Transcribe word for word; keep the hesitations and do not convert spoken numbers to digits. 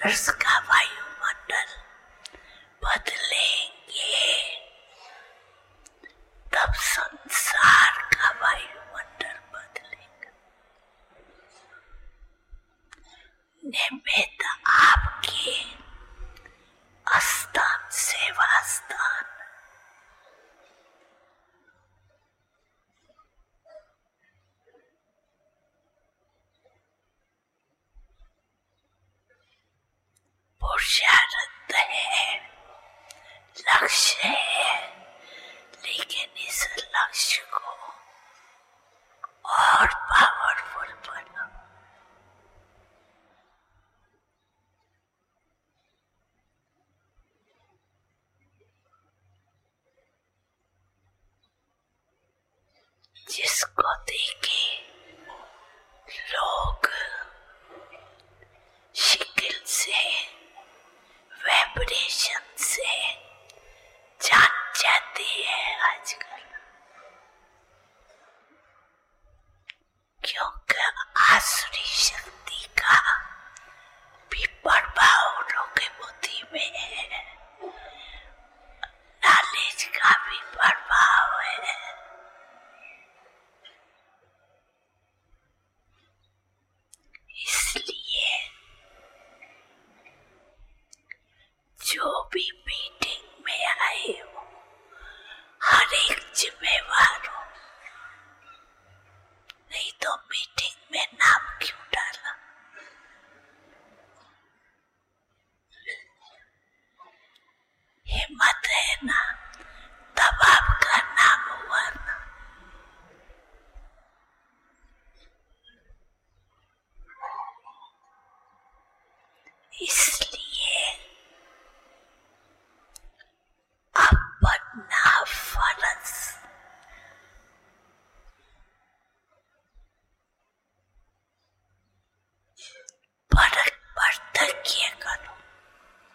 Kilometres का वायुमंडल बदलेंगे, तब संसार का वायुमंडल बदलेगा। निमित्त आपके अस्थान सेवा स्थान, पुरुषार्थ है, लक्ष्य है, लेकिन इस लक्ष्य को और पावरफुल बनाओ। जिसको देखे लोग शिकल से, वाइब्रेशन से जान जाते हैं आजकल, क्योंकि आसुरी शक्ति का भी प्रभाव लोगों की बुद्धि में है, नॉलेज का भी प्रभाव है। इसलिए जो भी मीटिंग में आए हो, हर एक जिम्मेवार हो, नहीं तो मीटिंग में नाम क्यों डाला। हिम्मत है ना, तब आपका नाम हुआ ना। इस